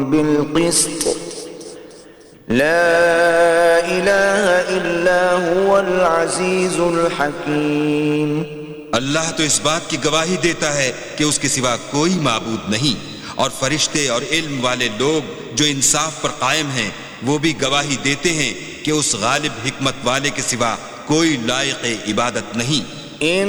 बिलक़िस्त ला इलाहा इल्ला हुवल अज़ीज़ुल हकीम। अल्लाह तो इस बात की गवाही देता है कि उसके सिवा कोई माबूद नहीं, और फरिश्ते और इल्म वाले लोग जो इंसाफ पर कायम हैं वो भी गवाही देते हैं कि उस गालिब हिकमत वाले के सिवा कोई लायक इबादत नहीं।